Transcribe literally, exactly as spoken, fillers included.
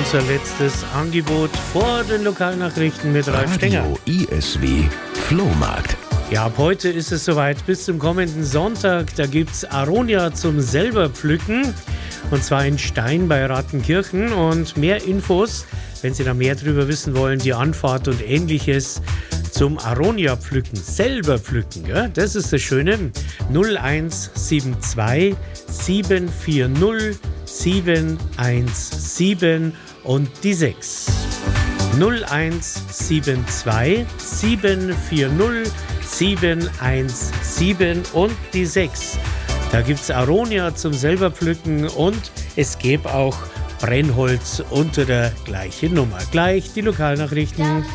Unser letztes Angebot vor den Lokalnachrichten mit Ralf Stenger. Radio I S W Flohmarkt. Ja, ab heute ist es soweit. Bis zum kommenden Sonntag, da gibt es Aronia zum selber pflücken. Und zwar in Stein bei Rattenkirchen. Und mehr Infos, wenn Sie da mehr drüber wissen wollen, die Anfahrt und Ähnliches zum Aronia pflücken, selber pflücken, gell? Das ist das Schöne. null eins sieben zwei sieben vier null sieben eins sieben und die sechs. null eins sieben zwei sieben vier null sieben eins sieben und die sechs. Da gibt es Aronia zum selber pflücken und es gäbe auch Brennholz unter der gleichen Nummer. Gleich die Lokalnachrichten.